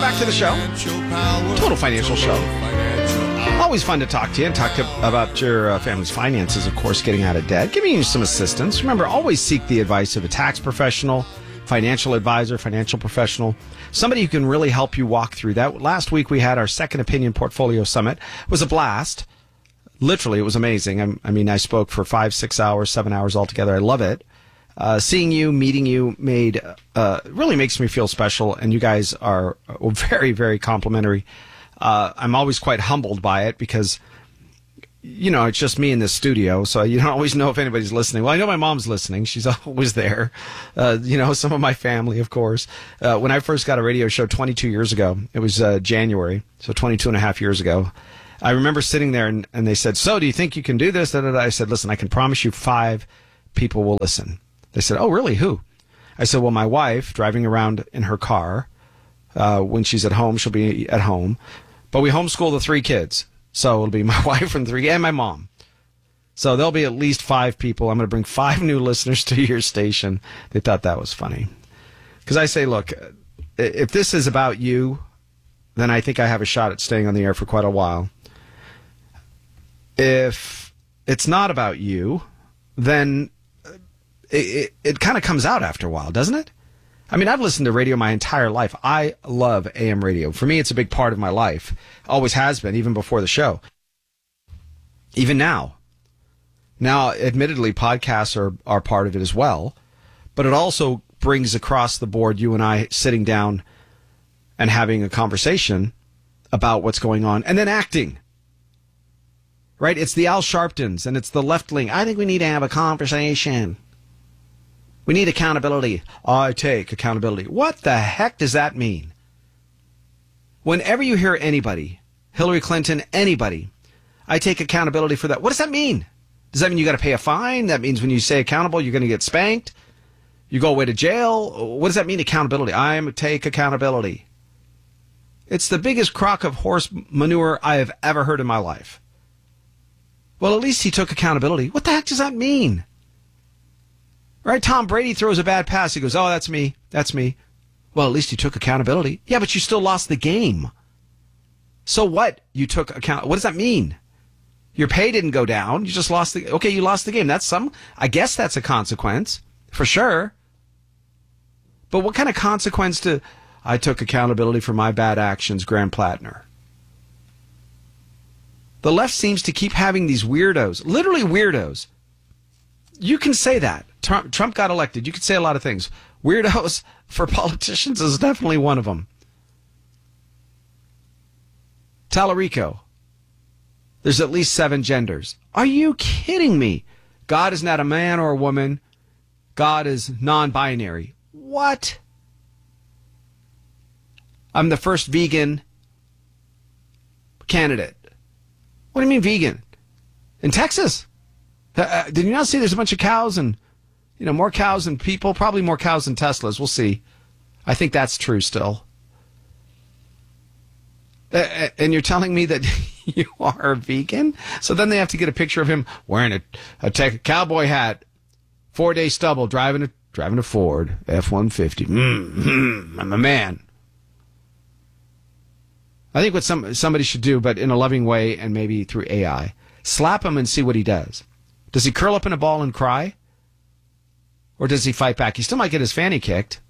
back to the show. Total Financial Show. Always fun to talk to you and about your family's finances, of course, getting out of debt, giving you some assistance. Remember, always seek the advice of a tax professional, financial advisor, financial professional, somebody who can really help you walk through that. Last week, we had our Second Opinion Portfolio Summit. It was a blast. Literally, it was amazing. I spoke for 5, 6 hours, 7 hours altogether. I love it. Seeing you, meeting you really makes me feel special, and you guys are very, very complimentary. I'm always quite humbled by it because, it's just me in this studio, so you don't always know if anybody's listening. Well, I know my mom's listening. She's always there. Some of my family, of course. When I first got a radio show 22 years ago, it was January, so 22 and a half years ago. I remember sitting there, and they said, so do you think you can do this? I said, listen, I can promise you 5 people will listen. They said, oh, really? Who? I said, well, my wife, driving around in her car. When she's at home, she'll be at home. But we homeschool the 3 kids. So it'll be my wife and 3 and my mom. So there'll be at least 5 people. I'm going to bring 5 new listeners to your station. They thought that was funny. Because I say, look, if this is about you, then I think I have a shot at staying on the air for quite a while. If it's not about you, then it kind of comes out after a while, doesn't it? I've listened to radio my entire life. I love AM radio. For me, it's a big part of my life. Always has been, even before the show. Even now. Now, admittedly, podcasts are part of it as well. But it also brings across the board you and I sitting down and having a conversation about what's going on. And then acting. Right? It's the Al Sharptons and it's the left wing. I think we need to have a conversation. We need accountability. I take accountability. What the heck does that mean? Whenever you hear anybody, Hillary Clinton, anybody, I take accountability for that. What does that mean? Does that mean you got to pay a fine? That means when you say accountable, you're going to get spanked? You go away to jail? What does that mean, accountability? I take accountability. It's the biggest crock of horse manure I have ever heard in my life. Well, at least he took accountability. What the heck does that mean? Right? Tom Brady throws a bad pass. He goes, oh, that's me. That's me. Well, at least you took accountability. Yeah, but you still lost the game. So what? You took account. What does that mean? Your pay didn't go down. You just lost you lost the game. I guess that's a consequence for sure. But what kind of consequence I took accountability for my bad actions, Graham Plattner? The left seems to keep having these weirdos, literally weirdos. You can say that. Trump got elected. You could say a lot of things. Weirdos for politicians is definitely one of them. Tallarico. There's at least 7 genders. Are you kidding me? God is not a man or a woman. God is non-binary. What? I'm the first vegan candidate. What do you mean vegan? In Texas? Did you not see there's a bunch of cows and, more cows than people? Probably more cows than Teslas. We'll see. I think that's true still. And you're telling me that you are a vegan? So then they have to get a picture of him wearing a cowboy hat, 4-day stubble, driving a Ford F-150. I'm a man. I think what somebody should do, but in a loving way and maybe through AI, slap him and see what he does. Does he curl up in a ball and cry? Or does he fight back? He still might get his fanny kicked.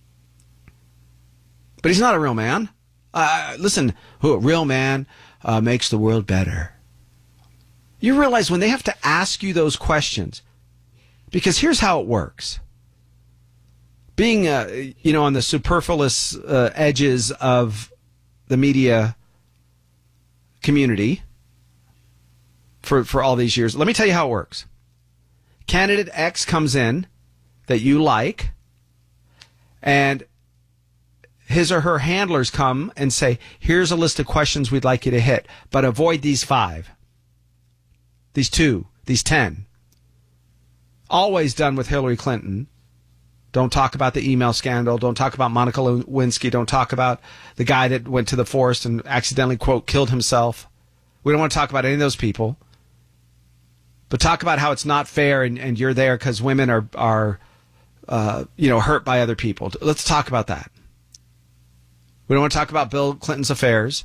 But he's not a real man. Listen, a real man makes the world better. You realize when they have to ask you those questions, because here's how it works. Being, on the superfluous edges of the media community for all these years. Let me tell you how it works. Candidate X comes in that you like, and his or her handlers come and say, here's a list of questions we'd like you to hit, but avoid these 5, these 2, these 10. Always done with Hillary Clinton. Don't talk about the email scandal. Don't talk about Monica Lewinsky. Don't talk about the guy that went to the forest and accidentally, quote, killed himself. We don't want to talk about any of those people. But talk about how it's not fair and you're there because women are hurt by other people. Let's talk about that. We don't want to talk about Bill Clinton's affairs.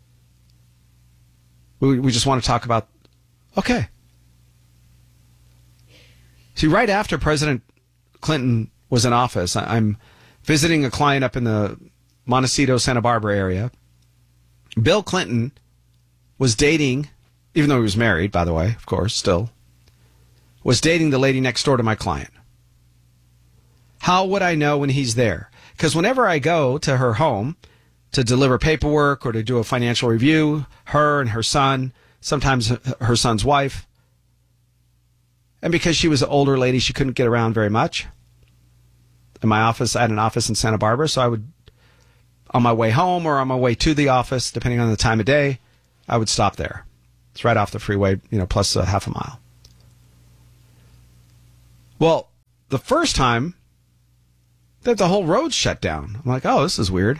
We just want to talk about, okay. See, right after President Clinton was in office, I'm visiting a client up in the Montecito, Santa Barbara area. Bill Clinton was dating, even though he was married, by the way, of course, still, was dating the lady next door to my client. How would I know when he's there? Because whenever I go to her home to deliver paperwork or to do a financial review, her and her son, sometimes her son's wife, and because she was an older lady, she couldn't get around very much. In my office, I had an office in Santa Barbara, so I would, on my way home or on my way to the office, depending on the time of day, I would stop there. It's right off the freeway, plus a half a mile. Well, the first time, the whole road shut down. I'm like, oh, this is weird.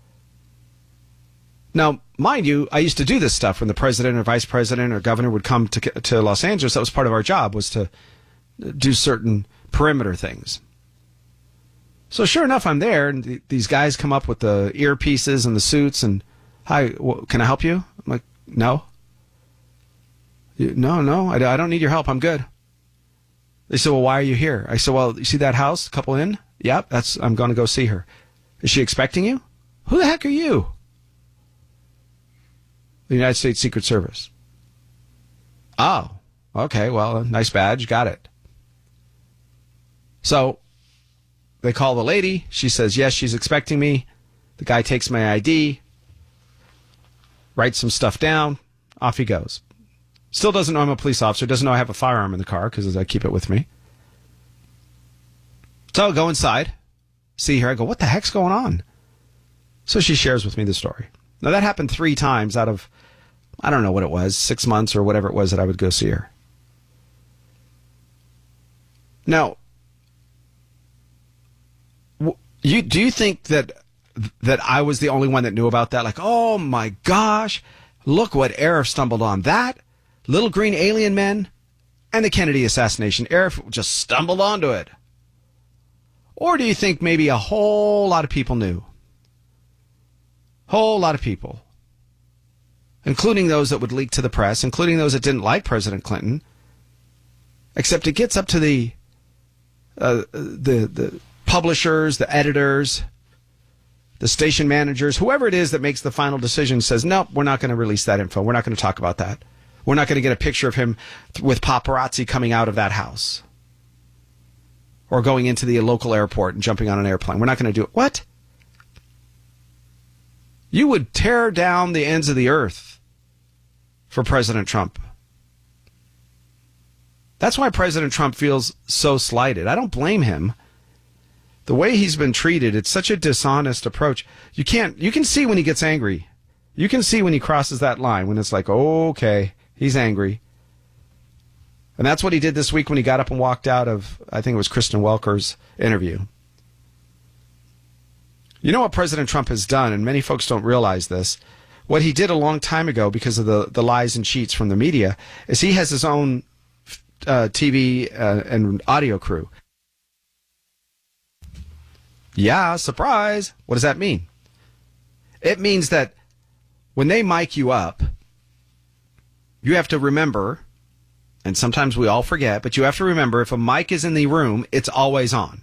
Now, mind you, I used to do this stuff when the president or vice president or governor would come to Los Angeles. That was part of our job, was to do certain perimeter things. So sure enough, I'm there, and these guys come up with the earpieces and the suits, and, hi, can I help you? I'm like, no. No, I don't need your help. I'm good. They said, well, why are you here? I said, well, you see that house, couple in? Yep, I'm going to go see her. Is she expecting you? Who the heck are you? The United States Secret Service. Oh, okay, well, nice badge, got it. So they call the lady. She says, yes, she's expecting me. The guy takes my ID, writes some stuff down, off he goes. Still doesn't know I'm a police officer, doesn't know I have a firearm in the car because I keep it with me. So I go inside, see her, I go, what the heck's going on? So she shares with me the story. Now that happened 3 times out of, I don't know what it was, 6 months or whatever it was that I would go see her. Now, do you think that I was the only one that knew about that? Like, oh my gosh, look what Arif stumbled on. That, little green alien men, and the Kennedy assassination. Arif just stumbled onto it. Or do you think maybe a whole lot of people knew? Whole lot of people. Including those that would leak to the press, including those that didn't like President Clinton. Except it gets up to the publishers, the editors, the station managers, whoever it is that makes the final decision says, nope, we're not going to release that info. We're not going to talk about that. We're not going to get a picture of him with paparazzi coming out of that house. Or going into the local airport and jumping on an airplane. We're not going to do it. What? You would tear down the ends of the earth for President Trump. That's why President Trump feels so slighted. I don't blame him. The way he's been treated, it's such a dishonest approach. You can see when he gets angry. You can see when he crosses that line, when it's like, oh, okay, he's angry. And that's what he did this week when he got up and walked out of, I think it was Kristen Welker's interview. You know what President Trump has done, and many folks don't realize this, what he did a long time ago because of the lies and cheats from the media, is he has his own TV and audio crew. Yeah, surprise. What does that mean? It means that when they mic you up, you have to remember, and sometimes we all forget, but you have to remember if a mic is in the room, it's always on.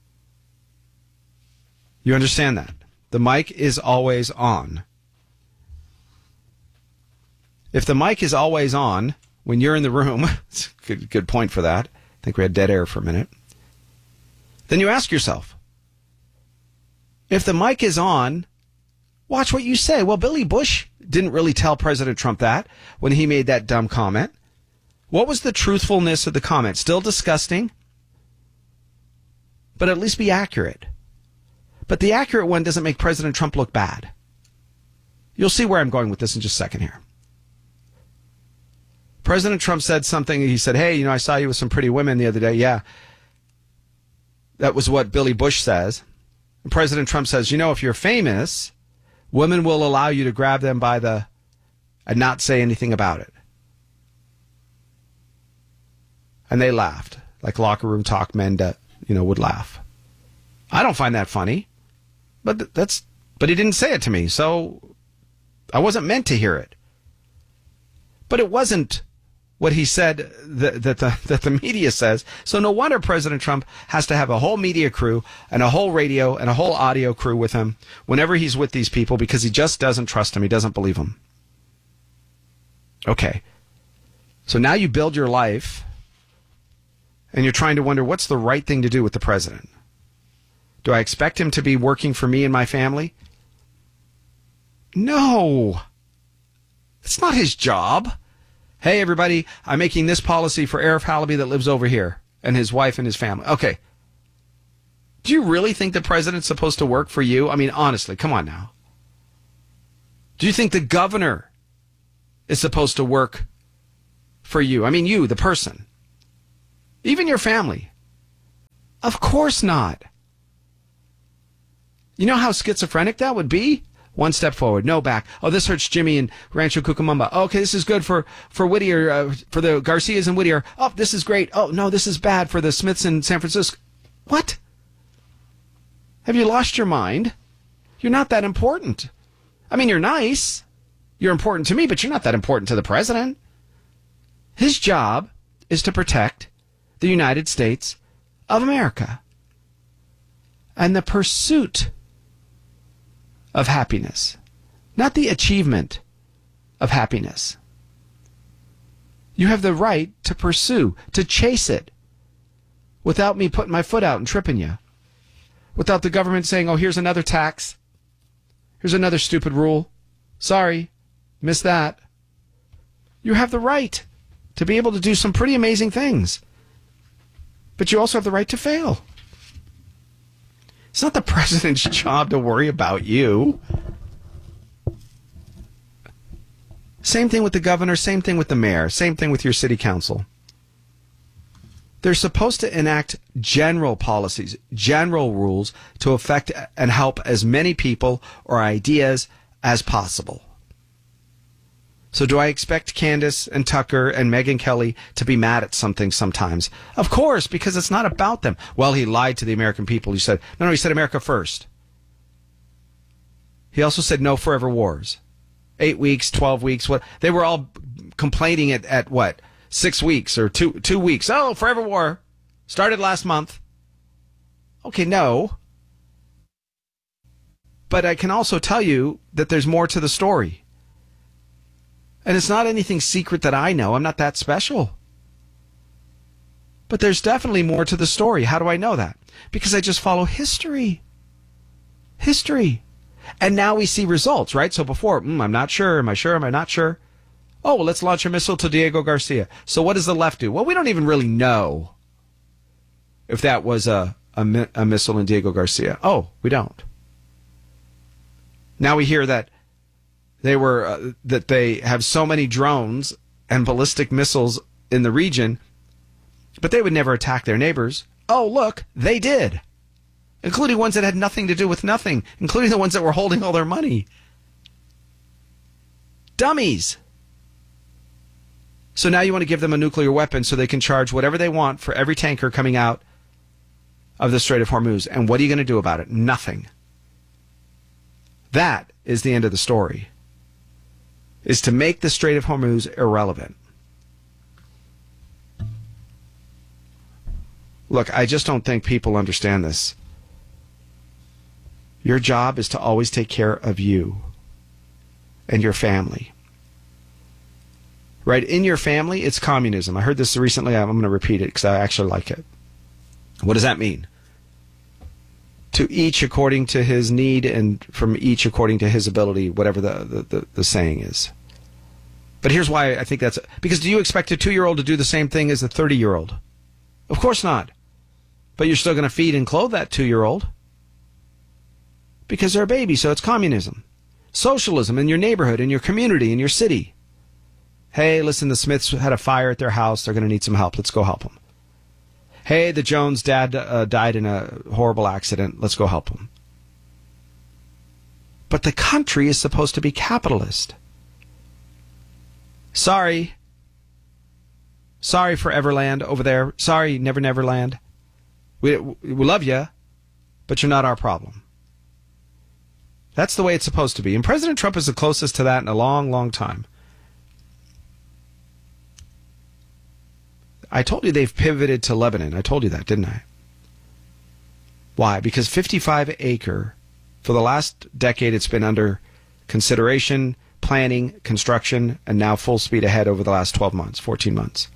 You understand that? The mic is always on. If the mic is always on when you're in the room, it's a good point for that. I think we had dead air for a minute. Then you ask yourself, if the mic is on, watch what you say. Well, Billy Bush didn't really tell President Trump that when he made that dumb comment. What was the truthfulness of the comment? Still disgusting, but at least be accurate. But the accurate one doesn't make President Trump look bad. You'll see where I'm going with this in just a second here. President Trump said something. He said, hey, I saw you with some pretty women the other day. Yeah. That was what Billy Bush says. And President Trump says, if you're famous, women will allow you to grab them by and not say anything about it. And they laughed, like locker room talk men, would laugh. I don't find that funny, but that's But he didn't say it to me, so I wasn't meant to hear it. But it wasn't what he said that the media says. So no wonder President Trump has to have a whole media crew and a whole radio and a whole audio crew with him whenever he's with these people, because he just doesn't trust them. He doesn't believe them. Okay. So now you build your life and you're trying to wonder what's the right thing to do with the president. Do I expect him to be working for me and my family? No. It's not his job. Hey, everybody, I'm making this policy for Arif Halaby that lives over here and his wife and his family. Okay. Do you really think the president's supposed to work for you? I mean, honestly, come on now. Do you think the governor is supposed to work for you? I mean, you, the person. Even your family. Of course not. You know how schizophrenic that would be? One step forward, no back. Oh, this hurts Jimmy in Rancho Cucamonga. Okay, this is good for Whittier, for the Garcias and Whittier. Oh, this is great. Oh, no, this is bad for the Smiths in San Francisco. What? Have you lost your mind? You're not that important. I mean, you're nice. You're important to me, but you're not that important to the president. His job is to protect the United States of America and the pursuit of happiness, not the achievement of happiness. You have the right to pursue, to chase it, without me putting my foot out and tripping you, without the government saying, oh, here's another tax, here's another stupid rule, sorry, missed that. You have the right to be able to do some pretty amazing things, but you also have the right to fail. It's not the president's job to worry about you. Same thing with the governor, same thing with the mayor, same thing with your city council. They're supposed to enact general policies, general rules to affect and help as many people or ideas as possible. So do I expect Candace and Tucker and Megyn Kelly to be mad at something sometimes? Of course, because it's not about them. Well, he lied to the American people. He said, no, he said America first. He also said no forever wars. 8 weeks, 12 weeks. What? They were all complaining at what? 6 weeks or two weeks. Oh, forever war. Started last month. Okay, no. But I can also tell you that there's more to the story. And it's not anything secret that I know. I'm not that special. But there's definitely more to the story. How do I know that? Because I just follow history. History. And now we see results, right? So before, I'm not sure. Am I sure? Am I not sure? Oh, well, let's launch a missile to Diego Garcia. So what does the left do? Well, we don't even really know if that was a missile in Diego Garcia. Oh, we don't. Now we hear that they have so many drones and ballistic missiles in the region, but they would never attack their neighbors. Oh, look, they did. Including ones that had nothing to do with nothing, including the ones that were holding all their money. Dummies. So now you want to give them a nuclear weapon so they can charge whatever they want for every tanker coming out of the Strait of Hormuz. And what are you going to do about it? Nothing. That is the end of the story. Is to make the Strait of Hormuz irrelevant. Look, I just don't think people understand this. Your job is to always take care of you and your family. Right? In your family, it's communism. I heard this recently. I'm going to repeat it because I actually like it. What does that mean? To each according to his need and from each according to his ability, whatever the saying is. But here's why I think that's... Because do you expect a 2-year-old to do the same thing as a 30-year-old? Of course not. But you're still going to feed and clothe that 2-year-old. Because they're a baby, so it's communism. Socialism in your neighborhood, in your community, in your city. Hey, listen, the Smiths had a fire at their house. They're going to need some help. Let's go help them. Hey, the Jones dad died in a horrible accident. Let's go help him. But the country is supposed to be capitalist. Sorry. Sorry for Everland over there. Sorry, Never Never Land. We love you, but you're not our problem. That's the way it's supposed to be. And President Trump is the closest to that in a long, long time. I told you they've pivoted to Lebanon. I told you that, didn't I? Why? Because 55 acre, for the last decade, it's been under consideration, planning, construction, and now full speed ahead over the last 12 months, 14 months.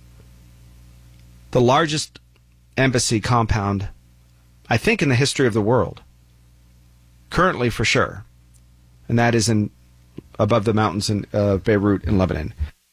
The largest embassy compound, I think, in the history of the world. Currently, for sure. And that is above the mountains in Beirut in Lebanon.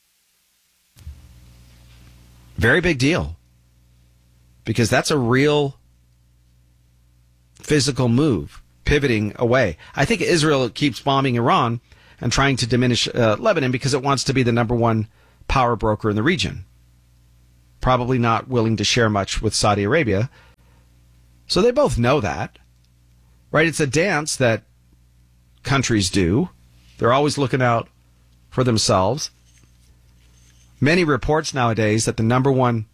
Very big deal. Because that's a real physical move, pivoting away. I think Israel keeps bombing Iran and trying to diminish Lebanon because it wants to be the number one power broker in the region. Probably not willing to share much with Saudi Arabia. So they both know that. Right? It's a dance that countries do. They're always looking out for themselves. Many reports nowadays that the number one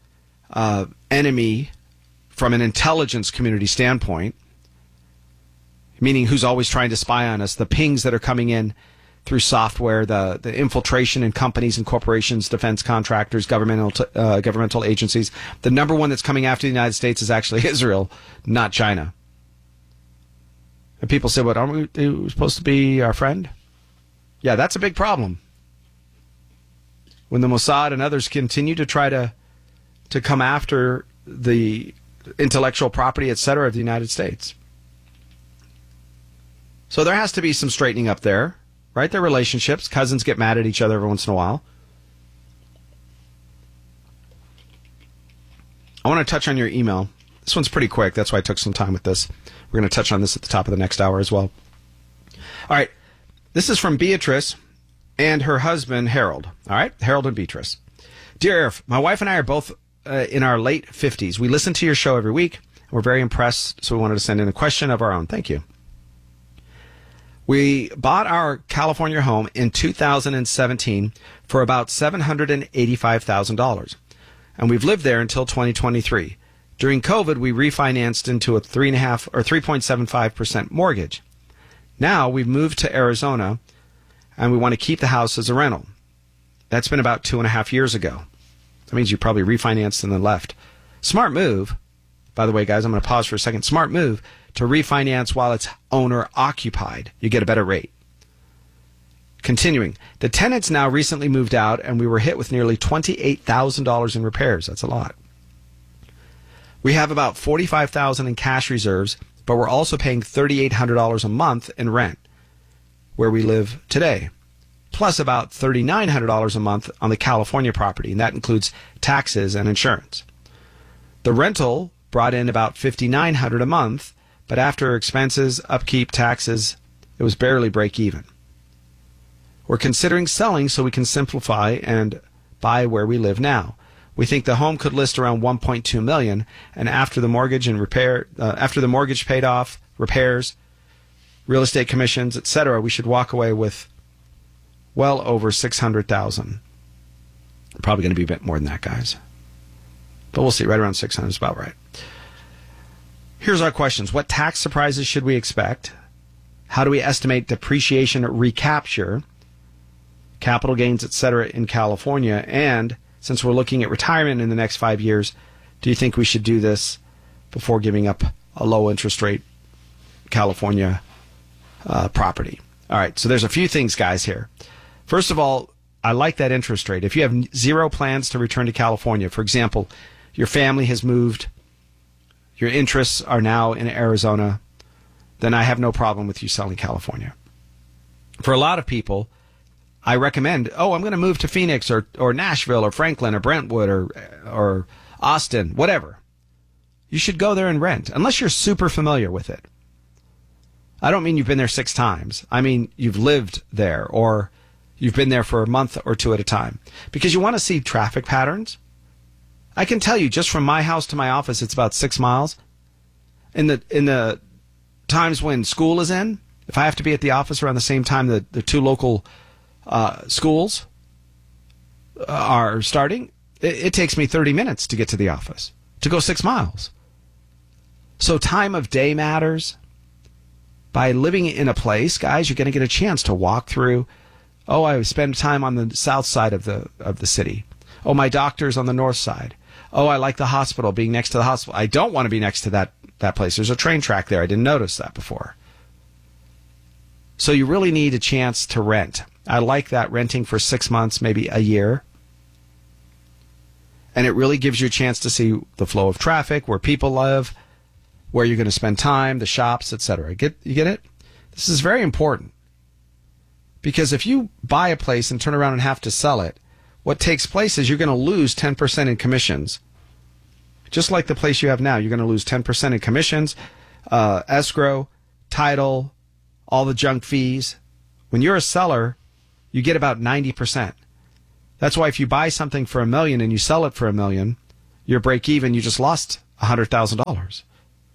enemy from an intelligence community standpoint, meaning who's always trying to spy on us, the pings that are coming in through software, the infiltration in companies and corporations, defense contractors, governmental agencies, the number one that's coming after the United States is actually Israel, not China. And people say, what, aren't we supposed to be our friend? Yeah, that's a big problem. When the Mossad and others continue to try to come after the intellectual property, et cetera, of the United States. So there has to be some straightening up there, right? Their relationships. Cousins get mad at each other every once in a while. I want to touch on your email. This one's pretty quick. That's why I took some time with this. We're going to touch on this at the top of the next hour as well. All right. This is from Beatrice and her husband, Harold. All right. Harold and Beatrice. Dear Arif, my wife and I are both in our late 50s. We listen to your show every week. We're very impressed, so we wanted to send in a question of our own. Thank you. We bought our California home in 2017 for about $785,000, and we've lived there until 2023. During COVID, we refinanced into a 3.5 or 3.75% mortgage. Now we've moved to Arizona, and we want to keep the house as a rental. That's been about 2.5 years ago. That means you probably refinanced and then left. Smart move. By the way, guys, I'm going to pause for a second. Smart move to refinance while it's owner occupied. You get a better rate. Continuing, the tenants now recently moved out, and we were hit with nearly $28,000 in repairs. That's a lot. We have about $45,000 in cash reserves, but we're also paying $3,800 a month in rent where we live today, plus about $3,900 a month on the California property, and that includes taxes and insurance. The rental brought in about $5,900 a month, but after expenses, upkeep, taxes, it was barely break even. We're considering selling so we can simplify and buy where we live now. We think the home could list around $1.2 million, and after the mortgage paid off, repairs, real estate commissions, etc., we should walk away with well over $600,000. Probably going to be a bit more than that, guys. But we'll see. Right around $600 is about right. Here's our questions. What tax surprises should we expect? How do we estimate depreciation recapture, capital gains, etc. in California? And since we're looking at retirement in the next 5 years, do you think we should do this before giving up a low interest rate California property? All right, so there's a few things, guys, here. First of all, I like that interest rate. If you have zero plans to return to California, for example, your family has moved, your interests are now in Arizona, then I have no problem with you selling California. For a lot of people, I recommend, I'm going to move to Phoenix or Nashville or Franklin or Brentwood or Austin, whatever. You should go there and rent, unless you're super familiar with it. I don't mean you've been there 6 times. I mean you've lived there, or you've been there for a month or 2 at a time. Because you want to see traffic patterns. I can tell you, just from my house to my office, it's about 6 miles. In the times when school is in, if I have to be at the office around the same time the 2 local schools are starting, it takes me 30 minutes to get to the office, to go 6 miles. So time of day matters. By living in a place, guys, you're going to get a chance to walk through. Oh, I spend time on the south side of the city. Oh, my doctor's on the north side. Oh, I like the hospital, being next to the hospital. I don't want to be next to that place. There's a train track there. I didn't notice that before. So you really need a chance to rent. I like that, renting for 6 months, maybe a year. And it really gives you a chance to see the flow of traffic, where people live, where you're going to spend time, the shops, etc. You get it? This is very important. Because if you buy a place and turn around and have to sell it, what takes place is you're going to lose 10% in commissions. Just like the place you have now, you're going to lose 10% in commissions, escrow, title, all the junk fees. When you're a seller, you get about 90%. That's why if you buy something for $1 million and you sell it for $1 million, you're break even, you just lost $100,000.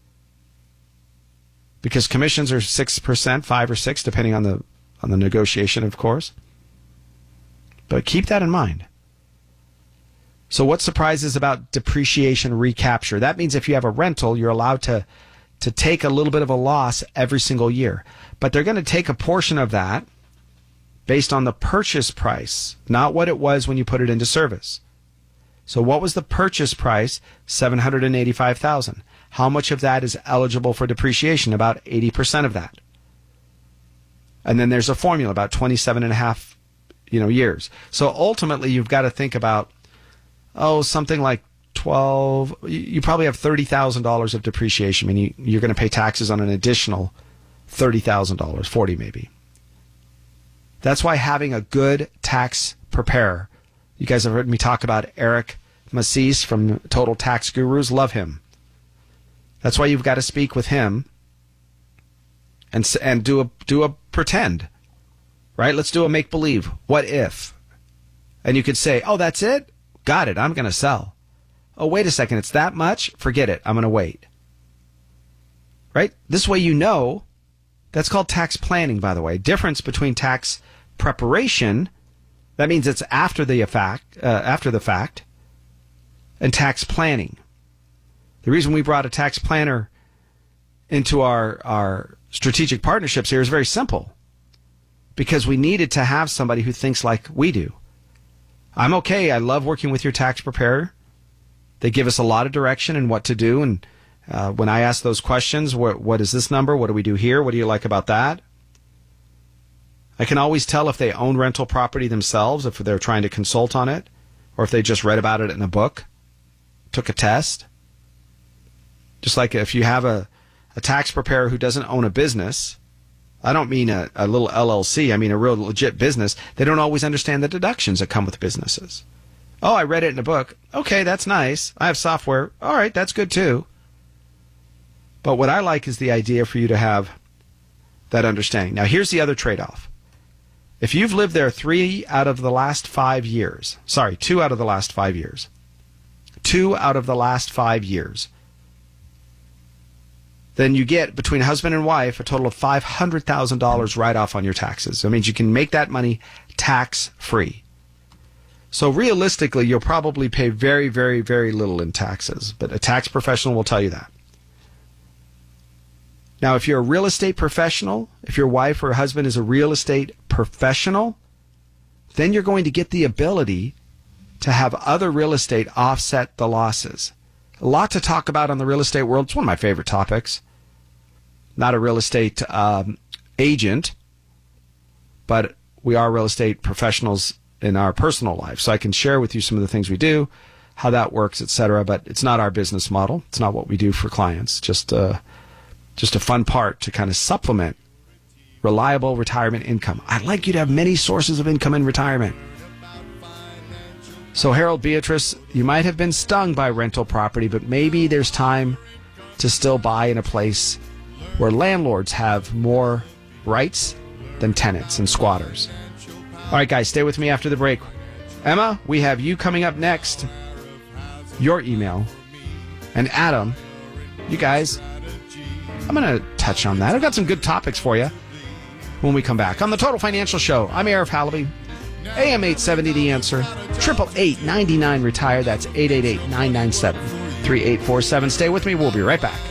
Because commissions are 6%, 5 or 6, depending on the negotiation, of course. But keep that in mind. So what surprises about depreciation recapture? That means if you have a rental, you're allowed to take a little bit of a loss every single year. But they're going to take a portion of that based on the purchase price, not what it was when you put it into service. So what was the purchase price? $785,000. How much of that is eligible for depreciation? About 80% of that. And then there's a formula, about 27 and a half years. So ultimately, you've got to think about, something like 12, you probably have $30,000 of depreciation. I mean, you're going to pay taxes on an additional $30,000, 40 maybe. That's why having a good tax preparer, you guys have heard me talk about Eric Macis from Total Tax Gurus, love him. That's why you've got to speak with him and do a pretend, right? Let's do a make-believe. What if? And you could say, oh, that's it? Got it. I'm going to sell. Oh, wait a second. It's that much? Forget it. I'm going to wait. Right? This way you know. That's called tax planning, by the way. Difference between tax preparation, that means it's after the fact, and tax planning. The reason we brought a tax planner into our strategic partnerships here is very simple. Because we needed to have somebody who thinks like we do. I'm okay. I love working with your tax preparer. They give us a lot of direction in what to do. And when I ask those questions, what is this number? What do we do here? What do you like about that? I can always tell if they own rental property themselves, if they're trying to consult on it, or if they just read about it in a book, took a test. Just like if you have a tax preparer who doesn't own a business, I don't mean a little LLC, I mean a real legit business, they don't always understand the deductions that come with businesses. Oh, I read it in a book. Okay, that's nice. I have software. All right, that's good too. But what I like is the idea for you to have that understanding. Now, here's the other trade-off. If you've lived there 2 out of the last 5 years, then you get, between husband and wife, a total of $500,000 write-off on your taxes. That means you can make that money tax-free. So realistically, you'll probably pay very, very, very little in taxes, but a tax professional will tell you that. Now, if you're a real estate professional, if your wife or husband is a real estate professional, then you're going to get the ability to have other real estate offset the losses. A lot to talk about on the real estate world. It's one of my favorite topics. Not a real estate agent, but we are real estate professionals in our personal life. So I can share with you some of the things we do, how that works, etc. But it's not our business model. It's not what we do for clients. Just a fun part to kind of supplement reliable retirement income. I'd like you to have many sources of income in retirement. So Harold, Beatrice, you might have been stung by rental property, but maybe there's time to still buy in a place where landlords have more rights than tenants and squatters. All right, guys, stay with me after the break. Emma, we have you coming up next. Your email. And Adam, you guys, I'm going to touch on that. I've got some good topics for you when we come back on the Total Financial Show. I'm Arif Halaby. AM 870 The Answer. 888-99-RETIRE. That's 888-997-3847. Stay with me. We'll be right back.